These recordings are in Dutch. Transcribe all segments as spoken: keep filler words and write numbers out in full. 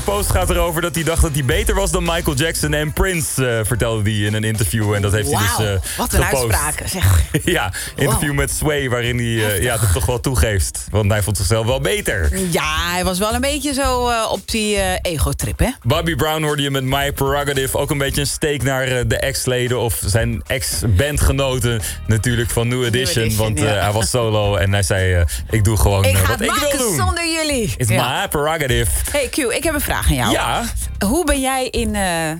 post gaat erover dat hij dacht dat hij beter was dan Michael Jackson en Prince, uh, vertelde hij in een interview. En dat heeft wow, hij dus uh, wat een gepost. uitspraak, zeg. Ja, interview wow. met Sway, waarin hij uh, ja, dat toch wel toegeeft. Want hij vond zichzelf wel beter. Ja, hij was wel een beetje zo uh, op die uh, ego-trip, hè? Bobby Brown hoorde je met My Prerogative. Ook een beetje een steek naar uh, de ex-leden of zijn ex-bandgenoten natuurlijk van New Edition. New Edition want uh, ja. hij was solo en hij zei, uh, ik doe gewoon ik uh, ga wat ik wil doen. Zonder jullie. It's ja. my prerogative. Hey Q, ik heb een vraag aan jou. Ja? Hoe ben jij in, uh,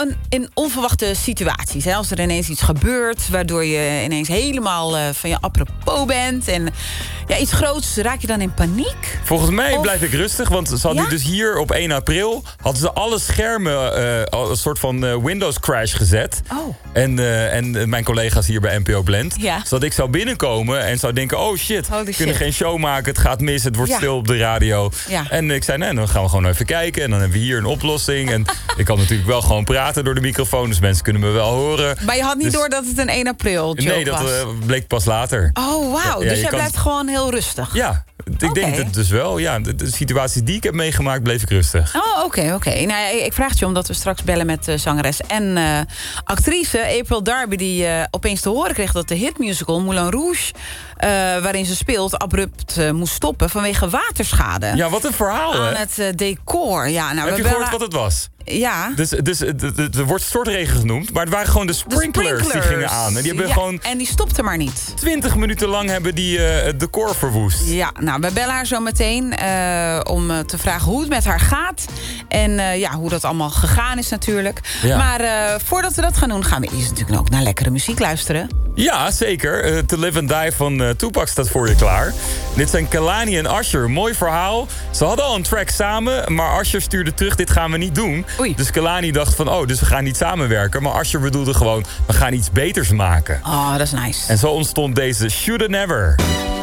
in onverwachte situaties? Hè? Als er ineens iets gebeurt, waardoor je ineens helemaal uh, van je apropos bent. En ja, iets groots, raak je dan in paniek? Volgens mij of... blijf ik rustig, want ze hadden ja? dus hier op één april... hadden ze alle schermen uh, als een soort van uh, Windows crash gezet. Oh. En, uh, en mijn collega's hier bij N P O Blend. Ja. Zodat ik zou binnenkomen en zou denken... oh shit, Holy we kunnen shit. geen show maken, het gaat mis, het wordt ja. stil op de radio. Ja. En ik zei, nee, dan gaan we gewoon even kijken. En dan hebben we hier een oplossing. En ik kan natuurlijk wel gewoon praten door de microfoon, dus mensen kunnen me wel horen. Maar je had niet dus... door dat het een één april joke nee, dat was? uh, bleek pas later. Oh, wauw. Ja, dus jij kan... blijft gewoon heel rustig? Ja. Ik okay. denk het dus wel. Ja, de, de situaties die ik heb meegemaakt, bleef ik rustig. Oh, oké, okay, oké. Okay. Nou, ik vraag het je omdat we straks bellen met uh, zangeres en uh, actrice April Darby... die uh, opeens te horen kreeg dat de hitmusical Moulin Rouge... Uh, waarin ze speelt, abrupt uh, moest stoppen vanwege waterschade. Ja, wat een verhaal, aan hè? Aan het uh, decor. Ja, nou, heb je gehoord wat het was? Ja. Dus, dus er wordt stortregen genoemd, maar het waren gewoon de sprinklers, de sprinklers. die gingen aan. En die hebben ja, gewoon... En die stopte maar niet. Twintig minuten lang hebben die uh, het decor verwoest. Ja, nou, we bellen haar zo meteen uh, om uh, te vragen hoe het met haar gaat. En uh, ja, hoe dat allemaal gegaan is natuurlijk. Ja. Maar uh, voordat we dat gaan doen, gaan we eerst natuurlijk ook naar lekkere muziek luisteren. Ja, zeker. Uh, To Live and Die van uh, Tupac staat voor je klaar. Dit zijn Kehlani en Usher. Mooi verhaal. Ze hadden al een track samen, maar Usher stuurde terug, dit gaan we niet doen. Oei. Dus Kehlani dacht van, oh, dus we gaan niet samenwerken. Maar Usher bedoelde gewoon, we gaan iets beters maken. Oh, dat is nice. En zo ontstond deze Shoulda Never.